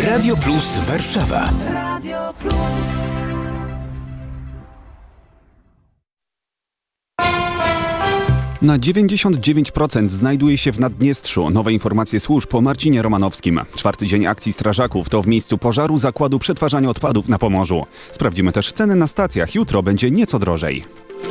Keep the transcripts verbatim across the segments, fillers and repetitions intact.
Radio Plus Warszawa. Radio Plus. Na dziewięćdziesiąt dziewięć procent znajduje się w Naddniestrzu. Nowe informacje służb po Marcinie Romanowskim. Czwarty dzień akcji strażaków to w miejscu pożaru zakładu przetwarzania odpadów na Pomorzu. Sprawdzimy też ceny na stacjach. Jutro będzie nieco drożej.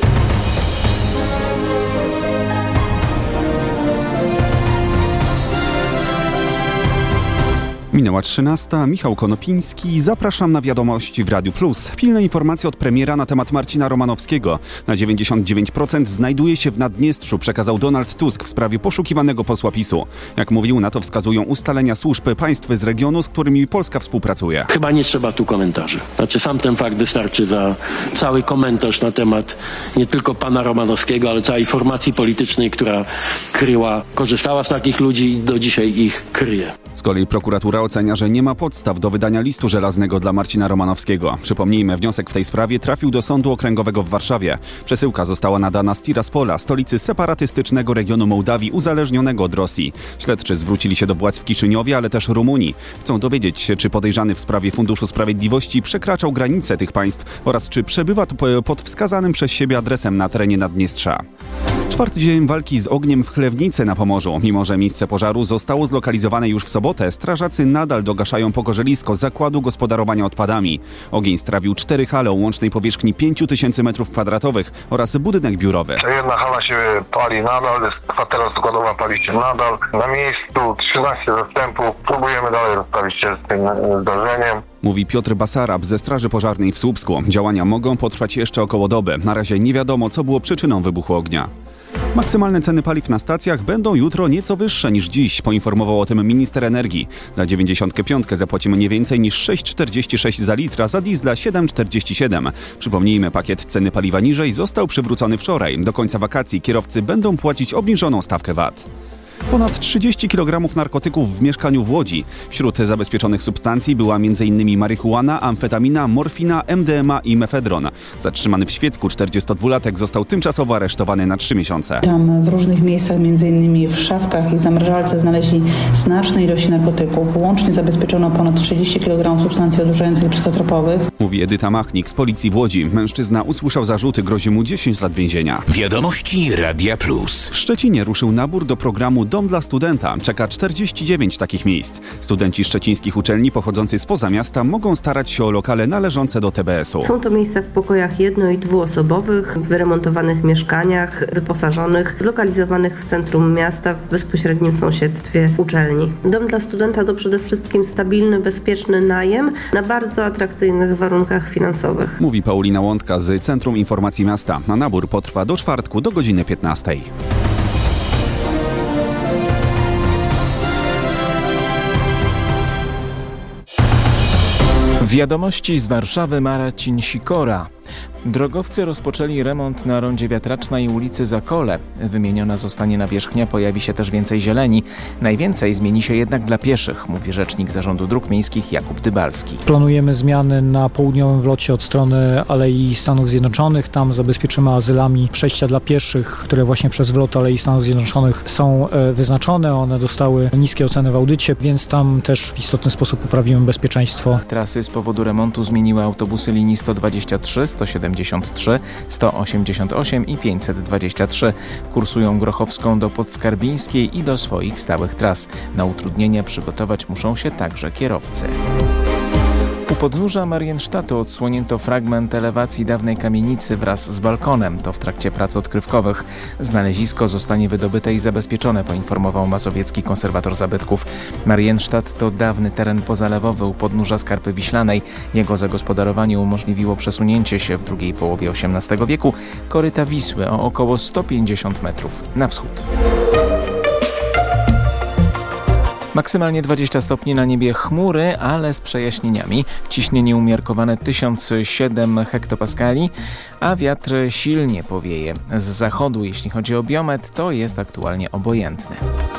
Minęła trzynasta. Michał Konopiński. Zapraszam na wiadomości w Radiu Plus. Pilne informacje od premiera na temat Marcina Romanowskiego. Na dziewięćdziesiąt dziewięć procent znajduje się w Naddniestrzu, przekazał Donald Tusk w sprawie poszukiwanego posła PiSu. Jak mówił, na to wskazują ustalenia służb państw z regionu, z którymi Polska współpracuje. Chyba nie trzeba tu komentarzy. Znaczy sam ten fakt wystarczy za cały komentarz na temat nie tylko pana Romanowskiego, ale całej formacji politycznej, która kryła, korzystała z takich ludzi i do dzisiaj ich kryje. Z kolei prokuratura ocenia, że nie ma podstaw do wydania listu żelaznego dla Marcina Romanowskiego. Przypomnijmy, wniosek w tej sprawie trafił do Sądu Okręgowego w Warszawie. Przesyłka została nadana z Tiraspola, stolicy separatystycznego regionu Mołdawii uzależnionego od Rosji. Śledczy zwrócili się do władz w Kiszyniowie, ale też Rumunii. Chcą dowiedzieć się, czy podejrzany w sprawie Funduszu Sprawiedliwości przekraczał granice tych państw oraz czy przebywa pod wskazanym przez siebie adresem na terenie Naddniestrza. Czwarty dzień walki z ogniem w Chlewnicy na Pomorzu. Mimo że miejsce pożaru zostało zlokalizowane już w sobotę, strażacy nadal dogaszają pogorzelisko zakładu gospodarowania odpadami. Ogień strawił cztery hale o łącznej powierzchni pięć tysięcy metrów kwadratowych oraz budynek biurory. Jedna hala się pali nadal, kwatera składowa pali się nadal. Na miejscu trzynaście zastępów. Próbujemy dalej rozprawić się z tym zdarzeniem. Mówi Piotr Basarab ze Straży Pożarnej w Słupsku. Działania mogą potrwać jeszcze około doby. Na razie nie wiadomo, co było przyczyną wybuchu ognia. Maksymalne ceny paliw na stacjach będą jutro nieco wyższe niż dziś, poinformował o tym minister energii. Za dziewięćdziesiątkę pięć zapłacimy nie więcej niż sześć czterdzieści sześć za litr, a za diesla siedem czterdzieści siedem. Przypomnijmy, pakiet ceny paliwa niżej został przywrócony wczoraj. Do końca wakacji kierowcy będą płacić obniżoną stawkę V A T. Ponad trzydzieści kilogramów narkotyków w mieszkaniu w Łodzi. Wśród zabezpieczonych substancji była m in marihuana, amfetamina, morfina, M D M A i mefedron. Zatrzymany w Świecku czterdziestodwulatek został tymczasowo aresztowany na trzy miesiące. Tam w różnych miejscach, m in w szafkach i zamrażalce znaleźli znaczne ilości narkotyków. Łącznie zabezpieczono ponad trzydzieści kilogramów substancji odurzających i psychotropowych. Mówi Edyta Machnik z Policji w Łodzi. Mężczyzna usłyszał zarzuty, grozi mu dziesięć lat więzienia. Wiadomości Radia Plus. W Szczecinie ruszył nabór do programu Dom dla studenta. Czeka czterdzieści dziewięć takich miejsc. Studenci szczecińskich uczelni pochodzący spoza miasta mogą starać się o lokale należące do T B S u. Są to miejsca w pokojach jedno- i dwuosobowych, w wyremontowanych mieszkaniach, wyposażonych, zlokalizowanych w centrum miasta w bezpośrednim sąsiedztwie uczelni. Dom dla studenta to przede wszystkim stabilny, bezpieczny najem na bardzo atrakcyjnych warunkach finansowych. Mówi Paulina Łądka z Centrum Informacji Miasta. A nabór potrwa do czwartku do godziny piętnastej. Wiadomości z Warszawy, Marcin Sikora. Drogowcy rozpoczęli remont na rondzie Wiatracznej ulicy Zakole. Wymieniona zostanie nawierzchnia, pojawi się też więcej zieleni. Najwięcej zmieni się jednak dla pieszych, mówi rzecznik Zarządu Dróg Miejskich Jakub Dybalski. Planujemy zmiany na południowym wlocie od strony Alei Stanów Zjednoczonych. Tam zabezpieczymy azylami przejścia dla pieszych, które właśnie przez wlot Alei Stanów Zjednoczonych są wyznaczone. One dostały niskie oceny w audycie, więc tam też w istotny sposób poprawimy bezpieczeństwo. Trasy z powodu remontu zmieniły autobusy linii sto dwadzieścia trzy, sto siedemdziesiąt trzy, sto osiemdziesiąt osiem i pięćset dwadzieścia trzy. Kursują Grochowską do Podskarbińskiej i do swoich stałych tras. Na utrudnienia przygotować muszą się także kierowcy. U podnóża Marienstadtu odsłonięto fragment elewacji dawnej kamienicy wraz z balkonem. To w trakcie prac odkrywkowych. Znalezisko zostanie wydobyte i zabezpieczone, poinformował mazowiecki konserwator zabytków. Marienstadt to dawny teren pozalewowy u podnóża Skarpy Wiślanej. Jego zagospodarowanie umożliwiło przesunięcie się w drugiej połowie osiemnastego wieku koryta Wisły o około sto pięćdziesiąt metrów na wschód. Maksymalnie dwadzieścia stopni, na niebie chmury, ale z przejaśnieniami. Ciśnienie umiarkowane tysiąc siedem hektopaskali, a wiatr silnie powieje. Z zachodu, jeśli chodzi o biometr, to jest aktualnie obojętny.